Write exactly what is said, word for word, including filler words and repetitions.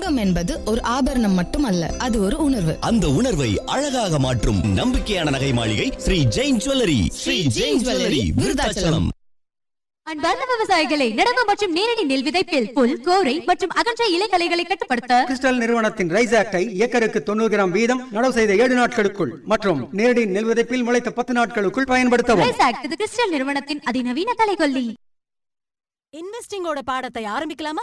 தங்கம் என்பது ஒரு ஆபரணம் மட்டுமல்ல, அது ஒரு உணர்வு. அந்த உணர்வை அழகாக மாற்றும் நம்பிக்கையான நகை மாளிகை ஸ்ரீ ஜெயின் ஜுவல்லரி. ஸ்ரீ ஜெயின் ஜுவல்லரி, விருதாச்சலம். அன்பார்ந்த விவசாயிகளை, நடவு மற்றும் நேரடி நெல் விதைப்பில் புல், கோரை மற்றும் அகன்ற இலைகளைகளை கட்டுப்படுத்த கிறிஸ்டல் நிறுவனத்தின் ரைஸ் ஆக்டை ஏக்கருக்கு தொண்ணூறு கிராம் வீதம் நடவு செய்த ஏழு நாட்களுக்குள் மற்றும் நேரடி நெல் விதைப்பில் முளைத்த பத்து நாட்களுக்குள் பயன்படுத்தவும். ரைஸ் ஆக்ட் இது கிறிஸ்டல் நிறுவனத்தின் அதிநவீன கலைகொல்லி. இன்வெஸ்டிங்கோட பாடத்தை ஆரம்பிக்கலாமா?